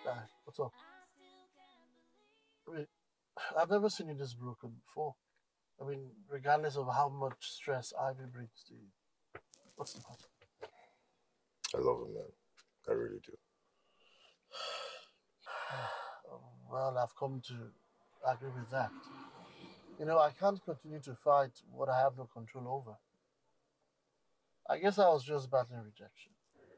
What's up? I mean, I've never seen you this broken before. I mean, regardless of how much stress Ivy brings to you. What's the matter? I love him, man. I really do. Well, I've come to agree with that. I can't continue to fight what I have no control over. I guess I was just battling rejection.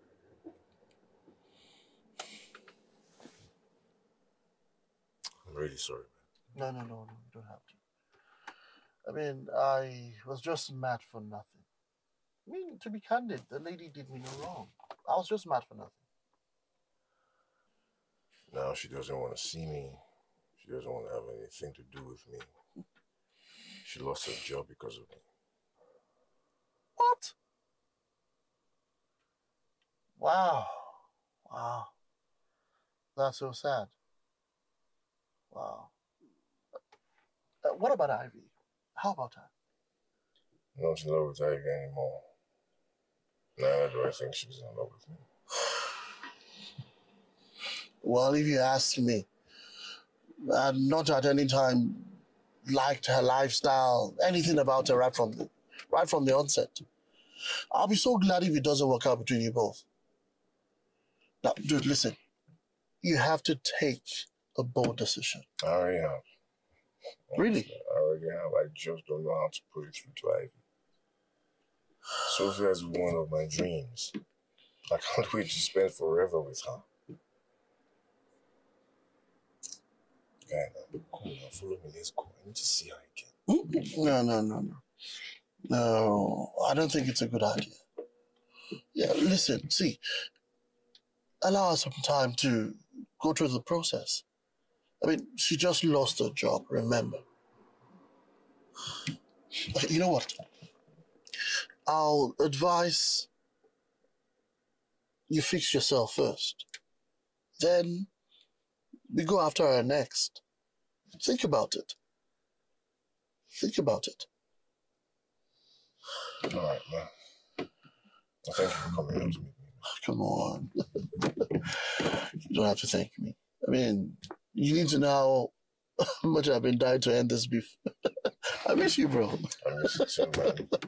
I'm really sorry, man. No, no, no, no, you don't have to. I mean, I was just mad for nothing. I mean, to be candid, the lady did me no wrong. I was just mad for nothing. Now she doesn't want to see me. She doesn't want to have anything to do with me. She lost her job because of me. What? Wow. Wow. That's so sad. Wow. What about Ivy? How about her? I'm not in love with Ivy anymore. Neither do I think she's in love with me. Well, if you ask me, I've not at any time liked her lifestyle, anything about her right from the onset. I'll be so glad if it doesn't work out between you both. Now, dude, listen. You have to take a bold decision. I already have. Really? I already have. I just don't know how to put it through to Ivy. Sophia is one of my dreams. I can't wait to spend forever with her. Yeah, man. Come on, follow me. Let's go. I need to see her again. No, no, no, no. No, I don't think it's a good idea. Yeah, listen, see, allow her some time to go through the process. I mean, she just lost her job, remember. Okay, you know what? I'll advise you fix yourself first. Then we go after her next. Think about it. Think about it. All right, man. Well, thank you for coming out to meet me. Come on. You don't have to thank me. I mean, you need to know how much I've been dying to end this beef. I miss you, bro. I miss you too, man.